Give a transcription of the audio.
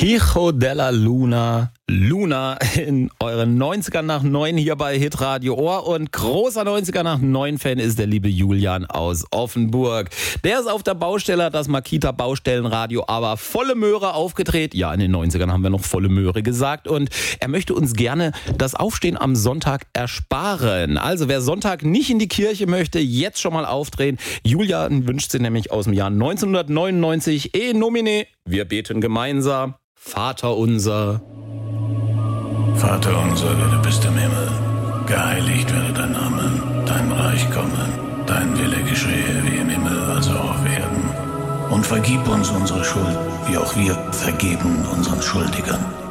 Hijo de la Luna, Luna in euren 90er nach 9 hier bei Hitradio Ohr. Und großer 90er nach 9 Fan ist der liebe Julian aus Offenburg. Der ist auf der Baustelle, hat das Makita Baustellenradio aber volle Möhre aufgedreht. Ja, in den 90ern haben wir noch volle Möhre gesagt. Und er möchte uns gerne das Aufstehen am Sonntag ersparen. Also wer Sonntag nicht in die Kirche möchte, jetzt schon mal aufdrehen. Julian wünscht sich nämlich aus dem Jahr 1999 E nomine. Wir beten gemeinsam. Vater unser. Vater unser, der du bist im Himmel, geheiligt werde dein Name, dein Reich komme, dein Wille geschehe wie im Himmel, also auch auf Erden. Und vergib uns unsere Schuld, wie auch wir vergeben unseren Schuldigern.